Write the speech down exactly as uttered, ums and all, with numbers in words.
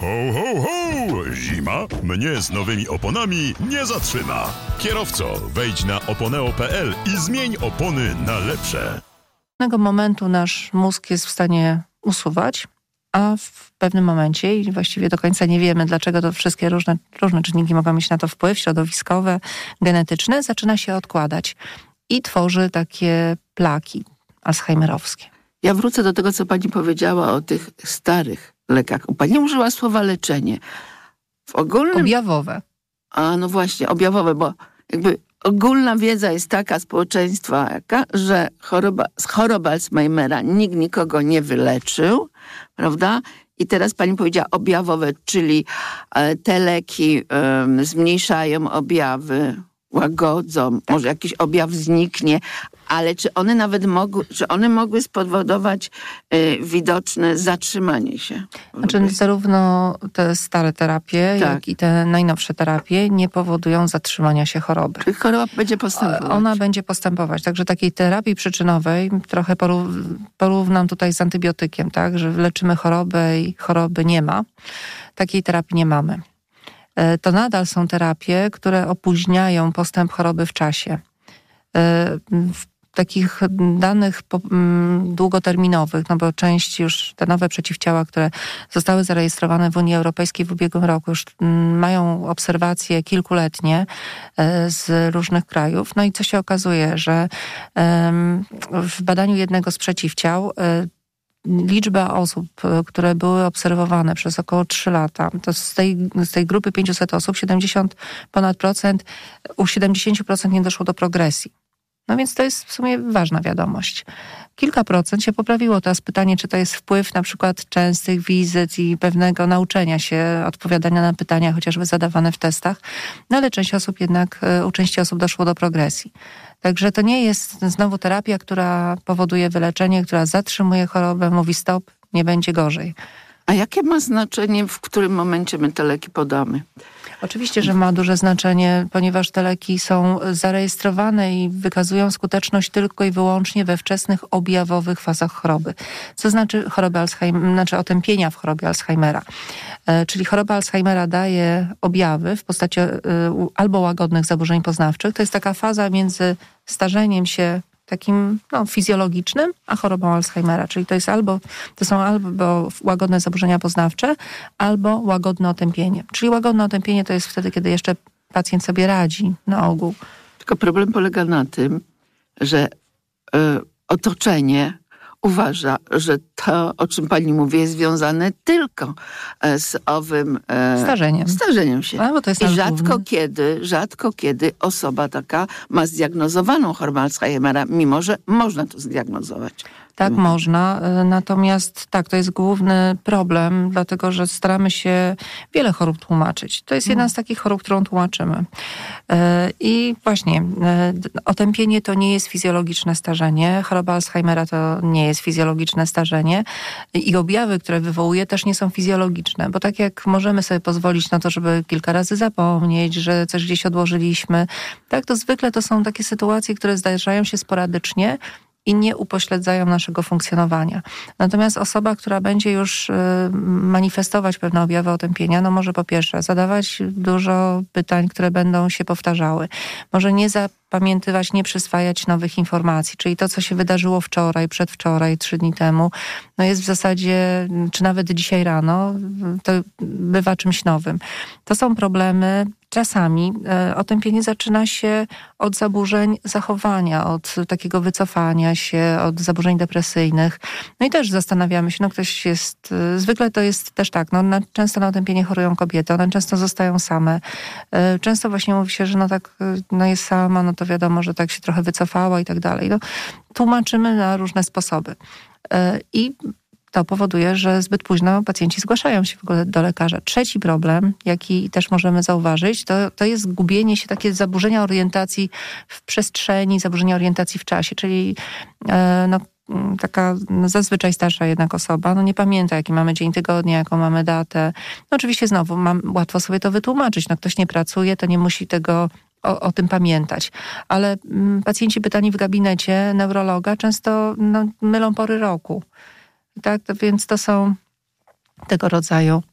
Ho, ho, ho! Zima mnie z nowymi oponami nie zatrzyma. Kierowco, wejdź na oponeo kropka pe el i zmień opony na lepsze. Pewnego momentu nasz mózg jest w stanie usuwać, a w pewnym momencie, i właściwie do końca nie wiemy, dlaczego to wszystkie różne, różne czynniki mogą mieć na to wpływ, środowiskowe, genetyczne, zaczyna się odkładać i tworzy takie plaki alzheimerowskie. Ja wrócę do tego, co pani powiedziała o tych starych lekach. Pani użyła słowa leczenie. W ogólnym... Objawowe. A no właśnie, objawowe, bo jakby ogólna wiedza jest taka społeczeństwa, jaka, że choroba, choroba Alzheimera nikt nikogo nie wyleczył, prawda? I teraz pani powiedziała objawowe, czyli te leki um, zmniejszają objawy, łagodzą, tak. Może jakiś objaw zniknie, ale czy one nawet mogły, czy one mogły spowodować y, widoczne zatrzymanie się? Znaczy zarówno te stare terapie, tak. jak i te najnowsze terapie nie powodują zatrzymania się choroby. Czyli choroba będzie postępować. Ona będzie postępować. Także takiej terapii przyczynowej trochę porównam tutaj z antybiotykiem, tak, że leczymy chorobę i choroby nie ma. Takiej terapii nie mamy. To nadal są terapie, które opóźniają postęp choroby w czasie. W takich danych długoterminowych, no bo część już, te nowe przeciwciała, które zostały zarejestrowane w Unii Europejskiej w ubiegłym roku, już mają obserwacje kilkuletnie z różnych krajów. No i co się okazuje, że w badaniu jednego z przeciwciał liczba osób, które były obserwowane przez około trzy lata, to z tej, z tej grupy pięciuset osób siedemdziesiąt ponad procent, u siedemdziesiąt procent nie doszło do progresji. No więc to jest w sumie ważna wiadomość. Kilka procent się poprawiło. Teraz pytanie, czy to jest wpływ na przykład częstych wizyt i pewnego nauczenia się, odpowiadania na pytania chociażby zadawane w testach, no ale część osób jednak, u części osób doszło do progresji. Także to nie jest znowu terapia, która powoduje wyleczenie, która zatrzymuje chorobę, mówi stop, nie będzie gorzej. A jakie ma znaczenie, w którym momencie my te leki podamy? Oczywiście, że ma duże znaczenie, ponieważ te leki są zarejestrowane i wykazują skuteczność tylko i wyłącznie we wczesnych objawowych fazach choroby. Co znaczy choroby Alzheimera, znaczy otępienia w chorobie Alzheimera. Czyli choroba Alzheimera daje objawy w postaci albo łagodnych zaburzeń poznawczych. To jest taka faza między starzeniem się takim no, fizjologicznym, a chorobą Alzheimera. Czyli to jest albo, to są albo łagodne zaburzenia poznawcze, albo łagodne otępienie. Czyli łagodne otępienie to jest wtedy, kiedy jeszcze pacjent sobie radzi na ogół. Tylko problem polega na tym, że y, otoczenie uważa, że to, o czym pani mówi, jest związane tylko z owym e, starzeniem. starzeniem się. A, bo to jest I rzadko główny. kiedy, rzadko kiedy osoba taka ma zdiagnozowaną chorobę Alzheimera, mimo że można to zdiagnozować. Tak, mhm. można. Natomiast tak, to jest główny problem, dlatego że staramy się wiele chorób tłumaczyć. To jest jedna z takich chorób, którą tłumaczymy. I właśnie, otępienie to nie jest fizjologiczne starzenie, choroba Alzheimera to nie jest fizjologiczne starzenie i objawy, które wywołuje, też nie są fizjologiczne, bo tak jak możemy sobie pozwolić na to, żeby kilka razy zapomnieć, że coś gdzieś odłożyliśmy, tak, to zwykle to są takie sytuacje, które zdarzają się sporadycznie i nie upośledzają naszego funkcjonowania. Natomiast osoba, która będzie już manifestować pewne objawy otępienia, no może po pierwsze zadawać dużo pytań, które będą się powtarzały. Może nie zapamiętywać, nie przyswajać nowych informacji, czyli to, co się wydarzyło wczoraj, przedwczoraj, trzy dni temu, no jest w zasadzie, czy nawet dzisiaj rano, to bywa czymś nowym. To są problemy. Czasami e, otępienie zaczyna się od zaburzeń zachowania, od takiego wycofania się, od zaburzeń depresyjnych. No i też zastanawiamy się, no ktoś jest, e, zwykle to jest też tak, no na, często na otępienie chorują kobiety, one często zostają same. E, często właśnie mówi się, że no tak, no jest sama, no to wiadomo, że tak się trochę wycofała i tak dalej. No, tłumaczymy na różne sposoby. E, I to powoduje, że zbyt późno pacjenci zgłaszają się w ogóle do lekarza. Trzeci problem, jaki też możemy zauważyć, to, to jest gubienie się, takie zaburzenia orientacji w przestrzeni, zaburzenia orientacji w czasie, czyli e, no, taka no, zazwyczaj starsza jednak osoba, no nie pamięta, jaki mamy dzień tygodnia, jaką mamy datę. No oczywiście znowu mam, łatwo sobie to wytłumaczyć. No ktoś nie pracuje, to nie musi tego O, o tym pamiętać. Ale m, pacjenci pytani w gabinecie neurologa często no, mylą pory roku. Tak, to, więc to są tego rodzaju